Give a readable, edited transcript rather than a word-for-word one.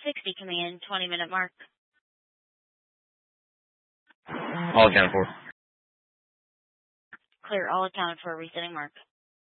60 coming in, 20-minute mark. All accounted for. Clear, all accounted for, resetting mark.